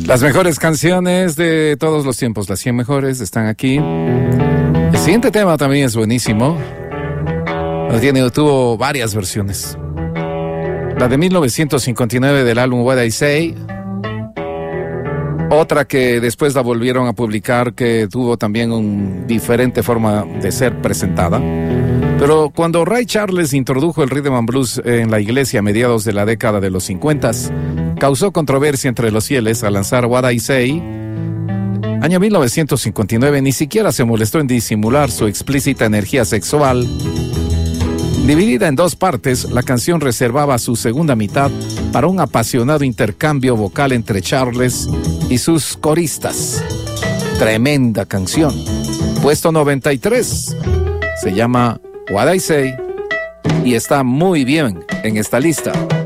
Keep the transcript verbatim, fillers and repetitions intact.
Las mejores canciones de todos los tiempos, las cien mejores, están aquí. El siguiente tema también es buenísimo. Tiene, tuvo varias versiones. La de mil novecientos cincuenta y nueve del álbum What I Say. Otra que después la volvieron a publicar, que tuvo también una diferente forma de ser presentada. Pero cuando Ray Charles introdujo el rhythm and blues en la iglesia a mediados de la década de los cincuenta, causó controversia entre los fieles al lanzar What I Say. Año mil novecientos cincuenta y nueve, ni siquiera se molestó en disimular su explícita energía sexual. Dividida en dos partes, la canción reservaba su segunda mitad para un apasionado intercambio vocal entre Charles y sus coristas. Tremenda canción. Puesto noventa y tres. Se llama What I Say y está muy bien en esta lista.